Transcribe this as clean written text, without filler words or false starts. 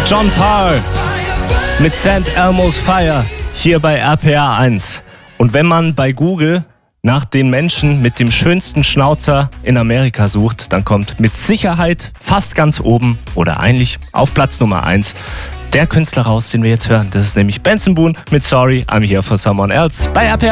John Paul mit St. Elmo's Fire hier bei RPA 1. Und wenn man bei Google nach den Menschen mit dem schönsten Schnauzer in Amerika sucht, dann kommt mit Sicherheit fast ganz oben oder eigentlich auf Platz Nummer 1 der Künstler raus, den wir jetzt hören. Das ist nämlich Benson Boone mit Sorry, I'm Here for Someone Else bei RPA.